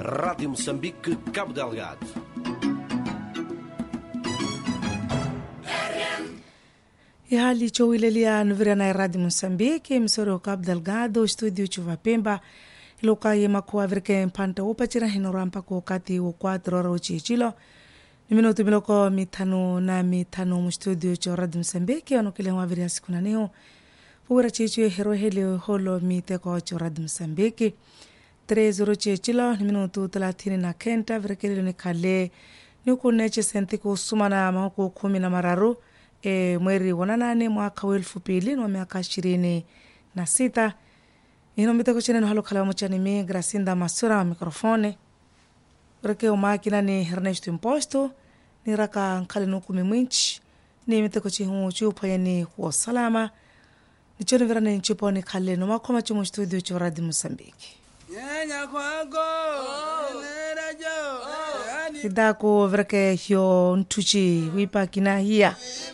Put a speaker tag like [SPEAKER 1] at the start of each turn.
[SPEAKER 1] Rádio Moçambique, Cabo Delgado.
[SPEAKER 2] E hali chouilelia nuvirana ya Rádio Moçambique, emissora o Cabo Delgado, estúdio Chuva Pemba, iloka yema kwa virke mpanta upachira hinorampa kwa kati wa 4 horas uchichilo. Ni minuto miloko mitano mu studio cho Rádio Moçambique, onokile waviri ya siku na neo. Pura chichu hero heli holo miteko cho Rádio Moçambique. 3 horas uchichilo, ni minuto 39 virke ni kale, ni ukuneche senti kusumana mahuku 10 mweri wa 8 mwaka wa 2026. Inomite ko cheneno halo kala mochani mi Gracinda Masura mikrofone. Reke o makina ni Ernesto Imposto ni raka nkale no kumi mwinchi ni mite ko chihu chupa yani kwa salama. Ni chono vera ni chupa ni kale no makoma chumo studio cho Rádio Moçambique.
[SPEAKER 3] Nyanya kwango nera jo
[SPEAKER 2] Idako verke hyo ntuchi wipa kina hiya.